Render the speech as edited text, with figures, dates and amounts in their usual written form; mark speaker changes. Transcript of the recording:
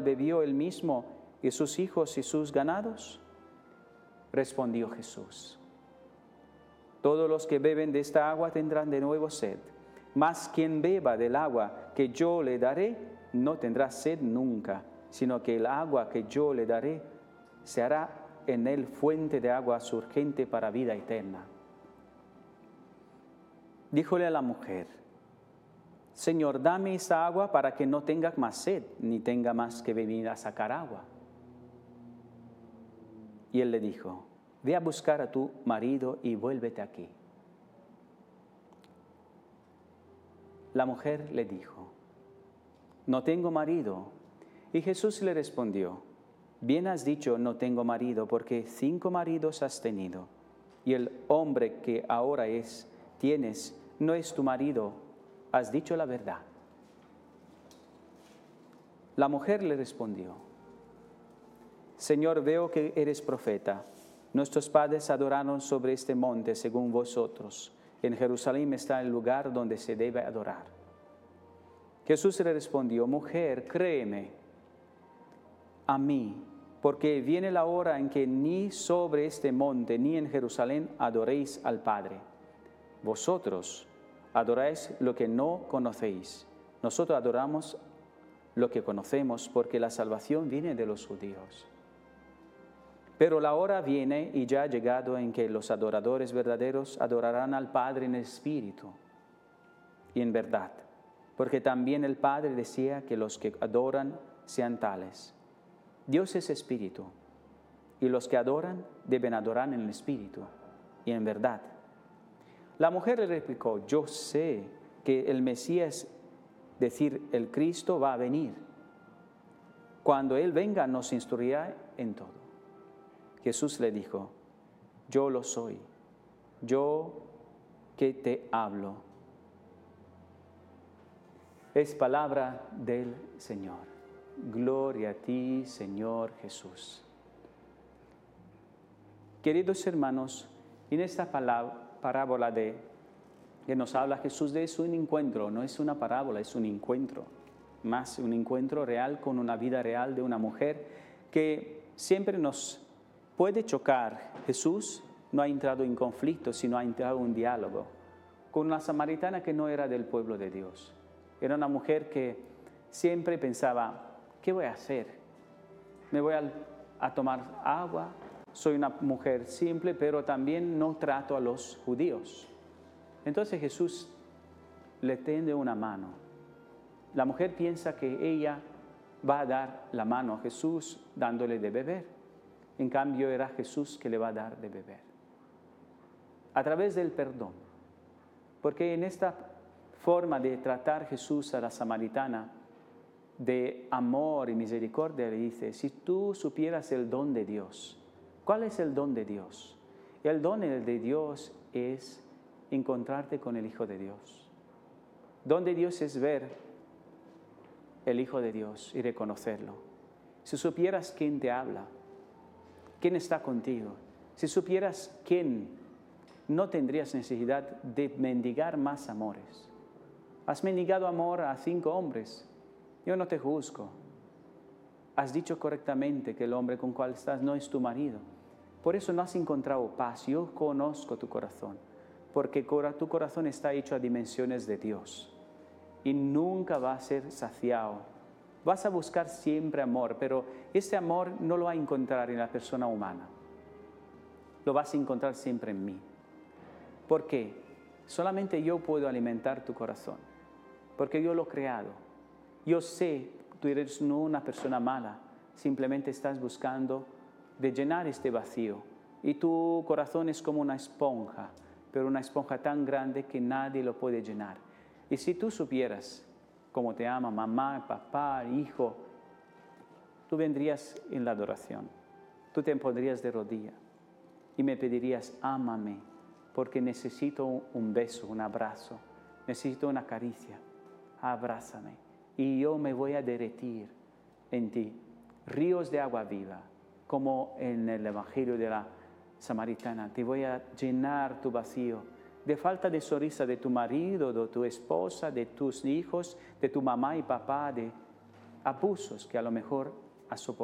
Speaker 1: bebió él mismo y sus hijos y sus ganados? Respondió Jesús: todos los que beben de esta agua tendrán de nuevo sed, mas quien beba del agua que yo le daré no tendrá sed nunca, sino que el agua que yo le daré se hará en él fuente de agua surgente para vida eterna. Díjole a la mujer: Señor, dame esa agua para que no tenga más sed, ni tenga más que venir a sacar agua. Y él le dijo: ve a buscar a tu marido y vuélvete aquí. La mujer le dijo: no tengo marido. Y Jesús le respondió: bien has dicho, no tengo marido, porque 5 maridos has tenido, y el hombre que ahora tienes no es tu marido. Has dicho la verdad. La mujer le respondió: Señor, veo que eres profeta. Nuestros padres adoraron sobre este monte según vosotros. En Jerusalén está el lugar donde se debe adorar. Jesús le respondió: mujer, créeme a mí, porque viene la hora en que ni sobre este monte ni en Jerusalén adoréis al Padre. Vosotros adoráis lo que no conocéis. Nosotros adoramos lo que conocemos, porque la salvación viene de los judíos. Pero la hora viene y ya ha llegado en que los adoradores verdaderos adorarán al Padre en espíritu y en verdad, porque también el Padre desea que los que adoran sean tales. Dios es espíritu, y los que adoran deben adorar en el espíritu y en verdad. La mujer le replicó: yo sé que el Mesías, decir el Cristo, va a venir. Cuando Él venga nos instruirá en todo. Jesús le dijo: yo lo soy, yo que te hablo. Es palabra del Señor. Gloria a ti, Señor Jesús. Queridos hermanos, en esta parábola que nos habla Jesús es un encuentro, no es una parábola, es un encuentro. Más un encuentro real con una vida real de una mujer que siempre nos puede chocar. Jesús no ha entrado en conflicto, sino ha entrado en diálogo con una samaritana que no era del pueblo de Dios. Era una mujer que siempre pensaba: ¿qué voy a hacer? Me voy a tomar agua. Soy una mujer simple, pero también no trato a los judíos. Entonces Jesús le tiende una mano. La mujer piensa que ella va a dar la mano a Jesús dándole de beber. En cambio, era Jesús que le va a dar de beber. A través del perdón. Porque en esta forma de tratar Jesús a la samaritana, de amor y misericordia, le dice: si tú supieras el don de Dios. ¿Cuál es el don de Dios? El don de Dios es encontrarte con el Hijo de Dios. Don de Dios es ver el Hijo de Dios y reconocerlo. Si supieras quién te habla, quién está contigo, si supieras quién, no tendrías necesidad de mendigar más amores. Has mendigado amor a 5 hombres. Yo no te juzgo. Has dicho correctamente que el hombre con cual estás no es tu marido. Por eso no has encontrado paz. Yo conozco tu corazón, porque tu corazón está hecho a dimensiones de Dios y nunca va a ser saciado. Vas a buscar siempre amor, pero ese amor no lo vas a encontrar en la persona humana. Lo vas a encontrar siempre en mí. ¿Por qué? Solamente yo puedo alimentar tu corazón, porque yo lo he creado. Yo sé, tú eres no una persona mala, simplemente estás buscando de llenar este vacío. Y tu corazón es como una esponja, pero una esponja tan grande que nadie lo puede llenar. Y si tú supieras cómo te ama mamá, papá, hijo, tú vendrías en la adoración. Tú te pondrías de rodillas y me pedirías: ámame, porque necesito un beso, un abrazo, necesito una caricia. Abrázame y yo me voy a derretir en ti. Ríos de agua viva, como en el Evangelio de la samaritana. Te voy a llenar tu vacío de falta de sonrisa de tu marido, de tu esposa, de tus hijos, de tu mamá y papá, de abusos que a lo mejor has soportado.